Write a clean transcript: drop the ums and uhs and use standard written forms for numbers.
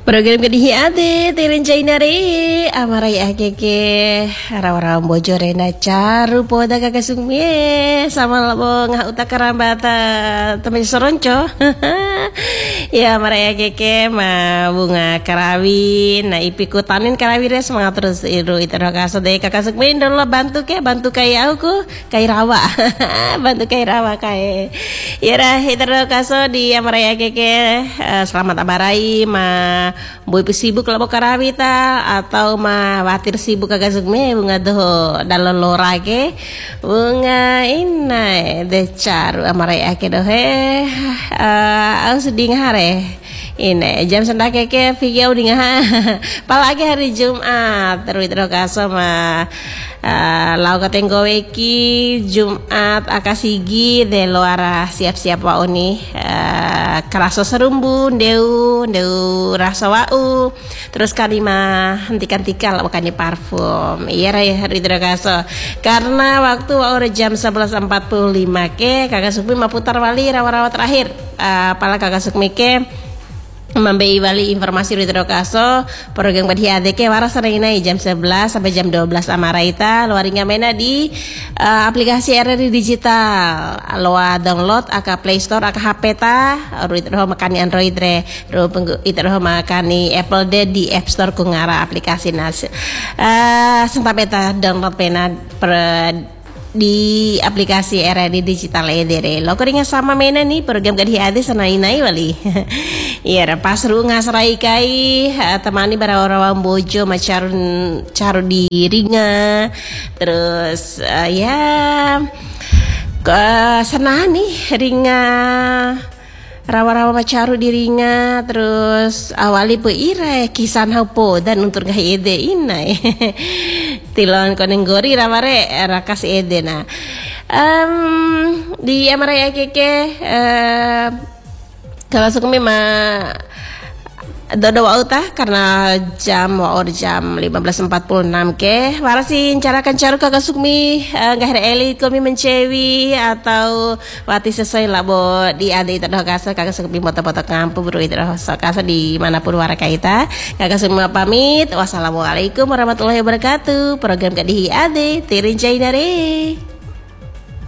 Program gedihi ade tirin jainare amarai akeke rawa-rawa bojo rena caru poda kakak sumie sama labo ngah uta karambata temen soronco. Ya amarai akeke ma bunga karawin na ipiku tanin karawin semangat terus iru itero kaso de kakak sumie ndolo bantu kayak aku kayak rawa. Bantu kayak rawa kayak ya rah itero kaso di amarai akeke selamat amarai ma boy sibuk labo karawita atau mah watir sibuk kagak sugme bunga doh dalam lorake bunga inai decar amarai ake doh aku sedih hare ini jam sendake ke video dingah palagi hari Jumat terus kaso mah lau katenggo weki Jumat akasigi de luar siap-siap wau nih keraso serumbu ndeu rasa wau terus kalima hentikan-hentikan lah bukannya parfum iya raya hari kaso karena waktu wau jam 11.45 ke kakak Sukmi mau putar wali rawa-rawa terakhir pala kakak Sukmi ke memberi balik informasi di kaso program badhiade ke waras naik jam 11 sampai jam 12 amaraita luaringa mena di aplikasi RRI digital loa download aka Play Store aka HP ta ruitro makani Android re itro makani Apple de di App Store ku ngara aplikasi nas senta beta download pena di aplikasi RRI digital edere lo keringa sama mena nih program badhiade sanai-nai wali. Iya, pas ru ngasrai kai temani bara orang bojo caru di ringa terus ya senang nih ringa rawa-rawa macaru di ringa terus awali pe ira kisan haupo dan untuk gah ede inai tilon konenggori ramare rakas ede nah di amarai keke kalau suka memang dodo wauta karena jam 15.46 ke warasin carakan caru kakak Sukmi nggak ada elit kami mencewi atau wati sesuai labo di ada itu dah kasa kakak Sukmi foto-foto kampung bro itu dah kasa di manapun warakaita kakak Sukmi pamit wassalamualaikum warahmatullahi wabarakatuh program kadihi ade tirin jainare.